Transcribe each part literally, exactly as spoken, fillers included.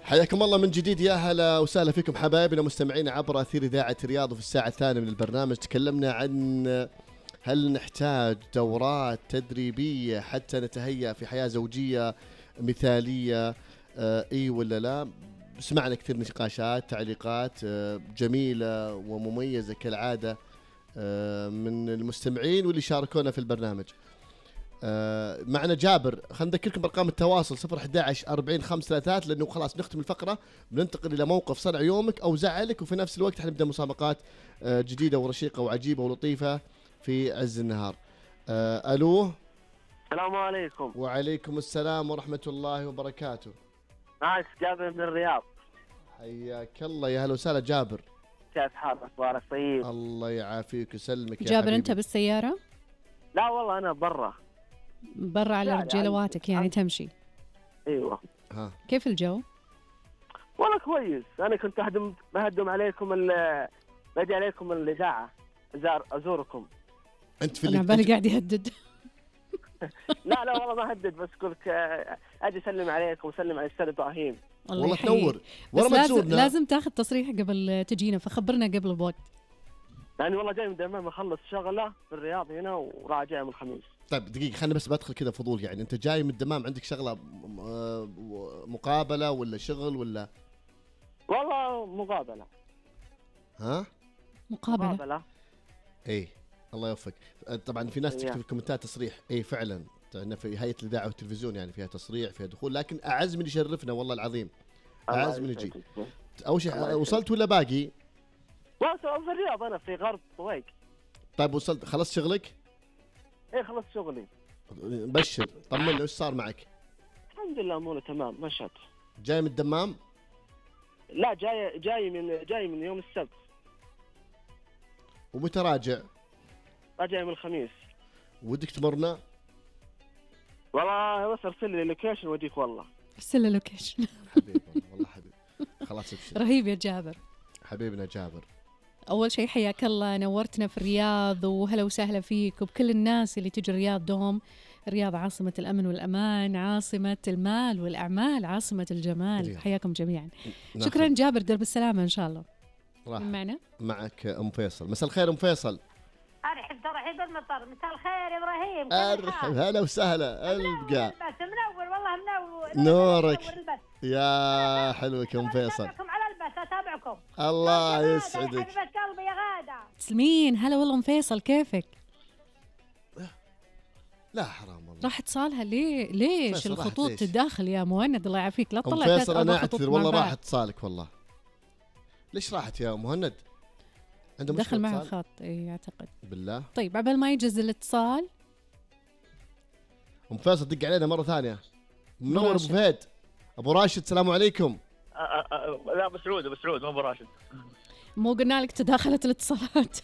حياكم الله من جديد، يا هلا وسهلا فيكم حبايبنا مستمعين عبر أثير إذاعة رياض. وفي الساعة الثانية من البرنامج تكلمنا عن هل نحتاج دورات تدريبية حتى نتهيأ في حياة زوجية مثالية، آه إي ولا لا. سمعنا كثير نقاشات، تعليقات آه جميلة ومميزة كالعادة آه من المستمعين واللي شاركونا في البرنامج. آه معنا جابر. خلينا نذكركم بارقام التواصل صفر أحد عشر أربعين خمسة ثلاثات، لانه خلاص نختم الفقره بننتقل الى موقف صنع يومك او زعلك، وفي نفس الوقت حنبدا مسابقات آه جديده ورشيقه وعجيبه ولطيفه في عز النهار. آه الو. السلام عليكم. وعليكم السلام ورحمه الله وبركاته. معك جابر من الرياض. حياك الله، يا هلا وسهلا جابر. كيف حالك؟ اخبارك طيب؟ الله يعافيك ويسلمك يا جابر حبيبي. انت بالسياره؟ لا والله انا برا برا على يعني رجلواتك يعني تمشي. ايوه. ها كيف الجو؟ والله كويس. انا كنت اهدم بهدم عليكم ال باجي عليكم الاذاعه أزار ازوركم. انت في انا بالي قاعد يهدد. لا لا والله ما هدد، بس اقول لك اجي اسلم عليكم واسلم على الاستاذ ابراهيم. والله تنور. بس لازم, لازم تاخذ تصريح قبل تجينا، فخبرنا قبل بوقت. يعني والله جاي من دمام اخلص شغله في الرياض هنا وراجع من الخميس. طيب دقيقة خلينا بس بدخل كذا فضول، يعني أنت جاي من الدمام عندك شغلة مقابلة ولا شغل ولا؟ والله مقابلة. ها؟ مقابلة. مقابلة. إيه الله يوفقك. طبعا في ناس تكتب في الكومنتات تصريح، إيه فعلا أن في هيئة الإذاعة والتلفزيون يعني فيها تصريح فيها دخول، لكن أعز من يشرفنا والله العظيم. أعز من يجي. أول شيء وصلت ولا باقي؟ وصلت في الرياض، أنا في غرب طويق. طيب وصلت خلصت شغلك؟ ايه خلصت شغلي. بشر طمنا ايش صار معك؟ الحمد لله اموره تمام مشت. جاي من الدمام؟ لا جاي جاي من جاي من يوم السبت. ومتى راجع؟ راجع من الخميس. ودك تمرنا؟ والله بس ارسل لي لوكيشن واجيك والله. ارسل لي لوكيشن. حبيبي والله حبيبي. خلاص ابشر. رهيب يا جابر. حبيبنا جابر. أول شيء حياك الله، نورتنا في الرياض وهلا وسهلا فيك وبكل الناس اللي تجي الرياض دوم. الرياض عاصمة الأمن والأمان، عاصمة المال والأعمال، عاصمة الجمال. رياض. حياكم جميعا. ناخد. شكرا جابر، درب السلامة إن شاء الله. من معنا؟ معك أم فيصل. مساء الخير أم فيصل. أرحب ترحيب المطر. مساء الخير يا إبراهيم. أرحب هلا وسهلا. ألقى منور والله منور. نورك يا حلوك أم فيصل. أتابعكم. الله يسعدك. حبيبة قلبي يا غادة. تسلمين. هلا والله ام فيصل، كيفك؟ لا حرام والله. راح اتصالها ليه؟ ليش الخطوط تداخل يا مهند؟ الله يعافيك لا تطلع ام فيصل. انا اعتذر والله راح اتصالك والله. ليش راحت يا مهند؟ عنده مشكلة دخل معها خط اي اعتقد. بالله. طيب عبال ما يجهز الاتصال ام فيصل دق علينا مرة ثانية. منور ابو فهد. ابو راشد السلام عليكم. أه أه لا ابو سعود ابو سعود مو ابو راشد. مو قلنا لك تداخلت الاتصالات.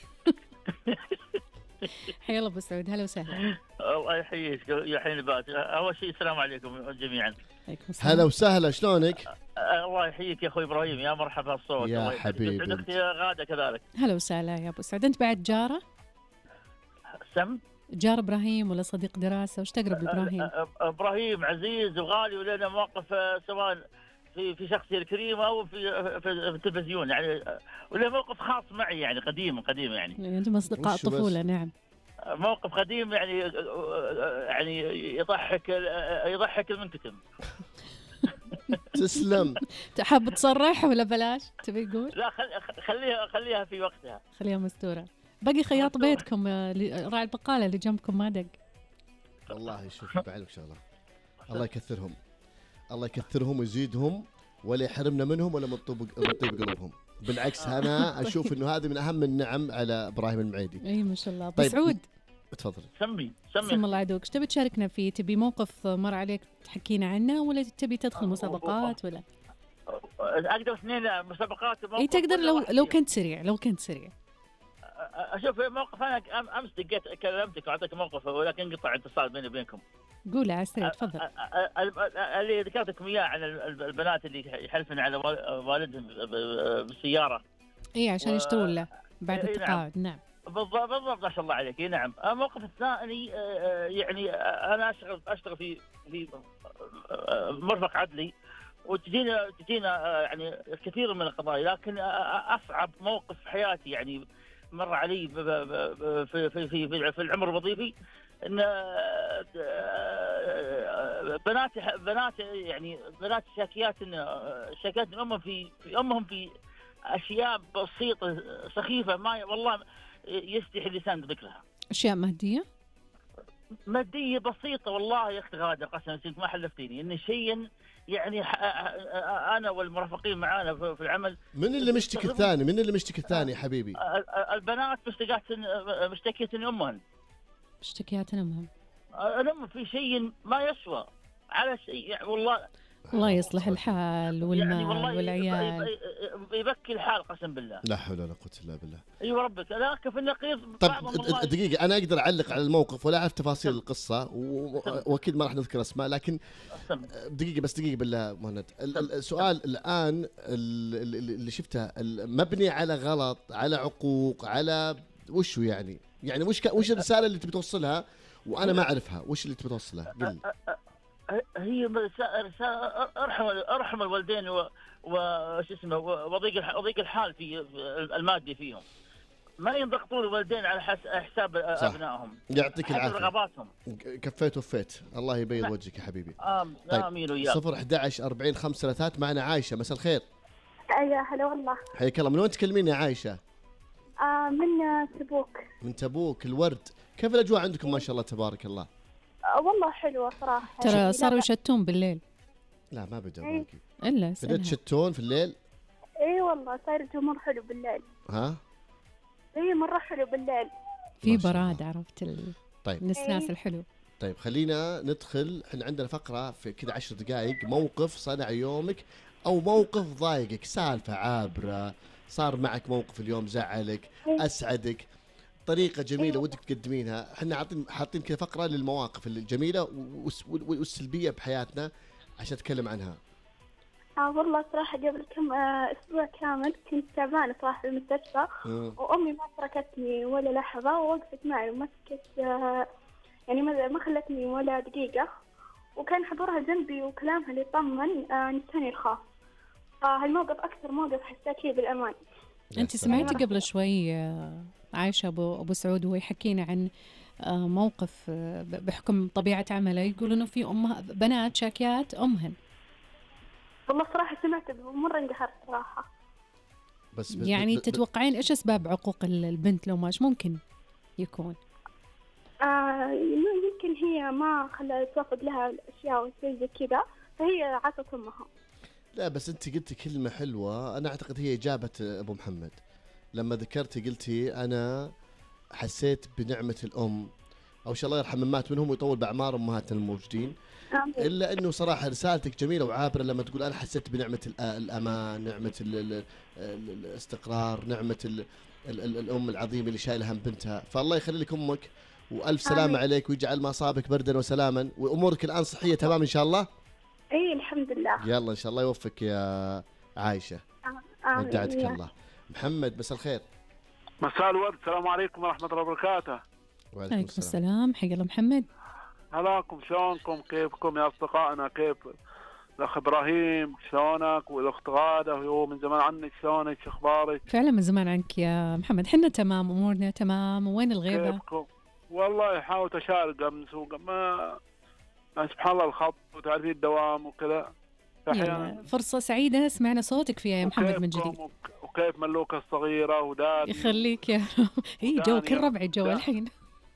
حيا الله ابو سعود، هلا وسهلا. الله يحييك يا حين البات. اول شيء السلام عليكم جميعا. هلا وسهلا، شلونك؟ أه الله يحييك يا اخوي ابراهيم، يا مرحبا الصوت. يا حبيبي. يسعد اختي غاده كذلك. هلا وسهلا يا ابو سعود. انت بعد جاره؟ سم جار ابراهيم ولا صديق دراسه؟ وش تقرب لابراهيم؟ أه أه ابراهيم عزيز وغالي، ولنا مواقف سواء في في شخصية الكريمة أو في في التلفزيون يعني، وله موقف خاص معي يعني قديم قديم يعني. أنتم أصدقاء طفولة. نعم. موقف قديم يعني يعني يضحك يضحك المنكتم. تسلم. تحب تصرح ولا بلاش تبي تقول؟ لا خليها خليها في وقتها. خليها مستورة. باقي خياط بيتكم راعي البقالة اللي جنبكم ما دق. والله شوف بعلمك شغلة، الله يكثرهم الله يكثرهم ويزيدهم ولا يحرمنا منهم ولا من طيب قلوبهم. بالعكس انا اشوف انه هذه من اهم النعم على ابراهيم المعيدي. اي ما شاء الله. طيب سعود تفضل. سمي سمي سم الله عدوك. ايش تبي تشاركنا فيه؟ تبي موقف مر عليك تحكينا عنه ولا تبي تدخل مسابقات ولا؟ اقدر اثنين مسابقات. اي تقدر لو لو كنت سريع لو كنت سريع. اشوف موقف انا امس دقيت كلمتك واعطيتك موقف ولكن انقطع اتصال بيني وبينكم. قول على السريع تفضل. اللي ذكرتكم اياه عن البنات اللي يحلفن على والدهم بالسياره. اي عشان يشترون له بعد إيه التقاعد. نعم, نعم. بالضبط بالضبط ما شاء الله عليك. نعم. الموقف الثاني يعني انا اشتغل اشتغل في في مرفق عدلي، وتجينا تجينا يعني كثير من القضايا، لكن اصعب موقف في حياتي يعني مر علي في في في في العمر الوظيفي ان بنات بنات يعني بنات شاكيات شاكيات امهم في في امهم في اشياء بسيطه سخيفه ما والله يستحي اللسان ذكرها. اشياء ماديه؟ ماديه بسيطه والله يا اختي غاده، قسما بالله ما حلفتيني ان شيء يعني انا والمرافقين معانا في العمل. من اللي مشتكي الثاني؟ من اللي مشتكي الثاني يا حبيبي؟ البنات مشتكيات مشتكيات امهن مشتكيات امهن. الام في شيء ما يسوى على شيء يعني والله. الله يصلح الحال والمال يعني والله والعيال يبكي الحال قسم بالله. لا حول ولا قوه الا بالله. اي أيوة ربك لكن في النقيض. طب دقيقه، انا اقدر اعلق على الموقف ولا اعرف تفاصيل سم. القصه واكيد ما راح نذكر اسماء، لكن سم. دقيقه بس دقيقه بالله مهند. السؤال الان اللي شفته مبني على غلط، على عقوق، على وشو يعني يعني وش وش الرساله اللي تبي توصلها وانا ما اعرفها؟ وش اللي تبي توصلها؟ قل لي. هي رسالة ارحم ارحم الوالدين وش اسمه وضيق وضيق الحال في المادي فيهم، ما ينضغطون الوالدين على حساب ابنائهم. يعطيك العافيه، رغباتهم. كفيت وفيت، الله يبيض وجهك يا حبيبي. آم طيب. امين وياك. صفر أحد عشر أربعين خمسة ثلاثات. معنا عايشه، مساء الخير. ايوه هلا والله. حياك الله. من وين تكلمين يا عايشه؟ آه من تبوك. من تبوك الورد. كيف الاجواء عندكم؟ ما شاء الله تبارك الله. آه والله حلوه صراحه. ترى صاروا يشتون بالليل. لا ما بدأوا إيه؟ الا بدأت تشتون في الليل؟ اي والله صار الجمهور حلو بالليل. ها؟ اي مره حلو بالليل. في براد، عرفت ال... طيب النسناس إيه؟ الحلو. طيب خلينا ندخل، احنا عندنا فقرة في كذا عشر دقائق، موقف صنع يومك أو موقف ضايقك، سالفة عابرة صار معك موقف اليوم زعلك، أسعدك، طريقة جميلة ودك تقدمينها. احنا حاطين حاطين كذا فقرة للمواقف الجميلة والسلبية بحياتنا عشان نتكلم عنها. اه والله صراحة قبل كم آه أسبوع كامل كنت تعبانة صراحة في المستشفى، وأمي ما تركتني ولا لحظة ووقفت معي ومسكت آه يعني ما خلتني ولا دقيقة، وكان حضورها جنبي وكلامها اللي يطمن آه نساني الخاص. فهالموقف أكثر موقف حسيت فيه بالأمان. أنت سمعتي قبل شوي عايشة أبو أبو سعود وهو يحكينا عن موقف بحكم طبيعة عمله، يقول إنه في أمها بنات شاكيات أمهن. والله صراحة سمعت مرة انقهرت صراحة. بس, بس يعني بس تتوقعين إيش أسباب عقوق البنت لو ماش ممكن يكون؟ آه يمكن هي ما خلت توافق لها الأشياء وشيء زي كذا، فهي عصت أمها. لا بس أنت قلتي كلمة حلوة، أنا أعتقد هي إجابة أبو محمد لما ذكرتي، قلتي أنا حسيت بنعمة الأم، أو شاء الله يرحم من مات منهم ويطول بأعمار أمهاتنا الموجودين. إلا أنه صراحة رسالتك جميلة وعابرة لما تقول أنا حسيت بنعمة الأمان، نعمة ال ال الاستقرار، نعمة ال ال ال الأم العظيمة اللي شايلة هم بنتها. فالله يخلي لك أمك وألف سلامة عليك ويجعل ما أصابك بردا وسلاما، وأمورك الآن صحية تمام إن شاء الله؟ أي الحمد لله. يلا إن شاء الله يوفقك يا عايشة. آمين. ودعتك الله. محمد مساء الخير. مساء الورد، السلام عليكم ورحمة الله وبركاته. وعليكم السلام. حي الله محمد. هلاكم، شلونكم؟ كيفكم يا أصدقائنا؟ كيف الأخ إبراهيم شلونك؟ والأخت غادة من زمان عنك، شلونك؟ شو أخبارك؟ فعلا من زمان عنك يا محمد، حنا تمام، أمورنا تمام. وين الغيبة؟ كيفكم؟ والله حاولت أشارك من سوق ما يعني سبحان الله الخط وتعرفين الدوام وكذا. فرصة سعيدة سمعنا صوتك فيها يا محمد من جديد. وكيف ملوكة الصغيرة ودادي يخليك يا رب. هي جو كل ربعي جو الحين.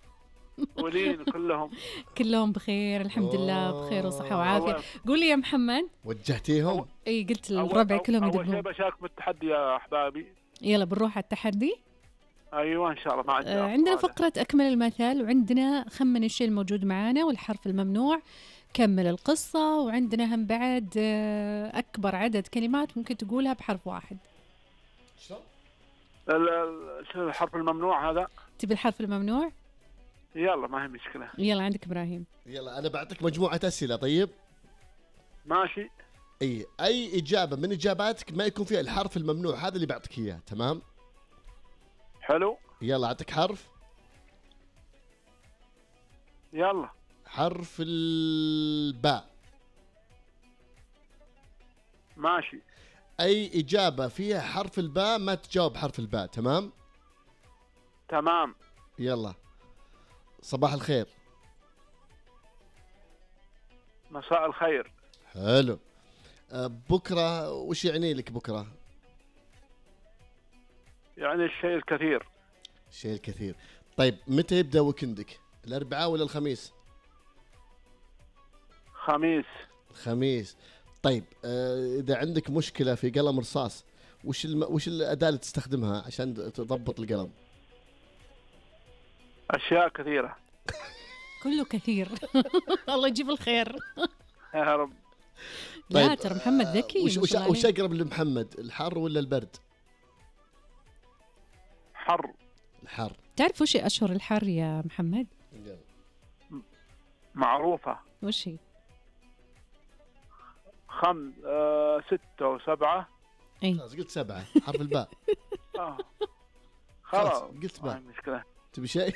ولين كلهم كلهم بخير الحمد لله، بخير وصحة وعافية. قول لي يا محمد، وجهتيهم؟ اي قلت الربع كلهم يدبون. أول شيء بشارك بالتحدي يا أحبابي. يلا بنروح على التحدي. أيوة إن شاء الله. ما عندي آه عندنا فقرة أكمل المثل، وعندنا خمن الشيء الموجود معانا، والحرف الممنوع، كمل القصة، وعندنا هم بعد آه أكبر عدد كلمات ممكن تقولها بحرف واحد. شو الحرف الممنوع هذا؟ تبي الحرف الممنوع؟ يلا ما هي مشكلة. يلا عندك إبراهيم. يلا أنا بعطيك مجموعة أسئلة. طيب ماشي. أي أي إجابة من إجاباتك ما يكون فيها الحرف الممنوع هذا اللي بعطيك إياه. تمام حلو. يلا أعطيك حرف. يلا حرف الباء. ماشي. أي إجابة فيها حرف الباء ما تجاوب حرف الباء. تمام؟ تمام. يلا. صباح الخير. مساء الخير. حلو. أه بكرة وش يعني لك بكرة؟ يعني الشيء الكثير. الشيء الكثير. طيب متى يبدأ ويكندك؟ الأربعاء ولا الخميس؟ خميس. الخميس. طيب أه إذا عندك مشكلة في قلم رصاص وش الم... وش الأداة اللي تستخدمها عشان تضبط القلم؟ أشياء كثيرة. كله كثير. الله يجيب الخير. يا رب. لا ترى محمد ذكي. وش, ما وش, شاء الله وش عليه. أقرب لمحمد، الحر ولا البرد؟ حر. الحر. تعرف وش أشهر الحر يا محمد؟ معروفة. وش هي؟ خم آه ستة وسبعة. اي خلاص قلت سبعة حرف الباء. آه. خلاص خلاص قلت ما باء. مشكلة. تبي شيء؟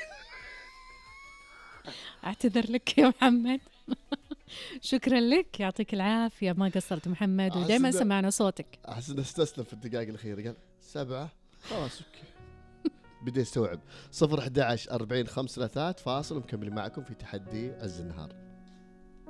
اعتذر لك يا محمد. شكرا لك، يعطيك العافية، ما قصرت محمد، ودائما أحس إن- سمعنا صوتك. أحس إنه استسلم في الدقائق الأخيرة، قال سبعة خلاص أوكي. بدي يستوعب. صفر أحد عشر أربعين خمس ثلاثات فاصل ومكملين معكم في تحدي عز النهار.